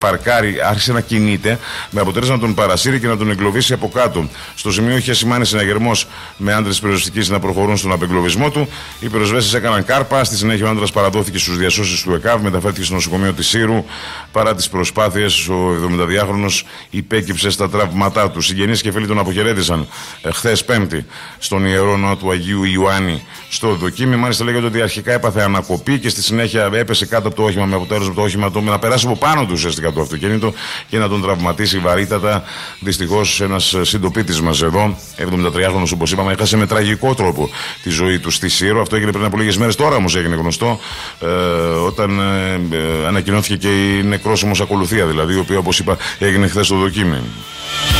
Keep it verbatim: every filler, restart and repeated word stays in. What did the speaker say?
παρκάρει, άρχισε να κινείται, με αποτέλεσμα να τον παρασύρει και να τον εγκλωβίσει από κάτω. Στο σημείο είχε σημάνει συναγερμός με άντρες πυροσβεστικής να προχωρούν στον απεγκλωβισμό του. Οι πυροσβέστες έκαναν κάρπα. Στη συνέχεια ο άντρας παραδόθηκε στους διασώσεις του ΕΚΑΒ, μεταφέρθηκε στο νοσοκομείο της Σύρου. Παρά τις προσπάθειες, ο εβδομηνταδυάχρονος υπέκυψε στα τραύματά του. Συγγενείς και φίλοι τον αποχαιρέτησαν ε, χθες Πέμπτη στον ιερό ναό του Αγίου Ιωάννη στο Δοκίμι. Μάλιστα λέγεται ότι αρχικά έπαθε ανακοπή και στη συνέχεια έπεσε κάτω από το όχημα, με αποτέλεσμα το όχημα του να περάσει από πάνω του ουσιαστικά το αυτοκίνητο και να τον τραυματίσει βαρύτατα. Δυστυχώς ένας συντοπίτης μας εδώ, εβδομηντατριάχρονος όπως είπαμε, έχασε με τραγικό τρόπο τη ζωή του στη Σύρο. Αυτό έγινε πριν από λίγες μέρες, τώρα όμως έγινε γνωστό ε, όταν ε, ε, ανακοινώθηκε και η νεκρόσιμος ακολουθία, δηλαδή, η οποία όπως είπα έγινε χθες στο Δοκίμι.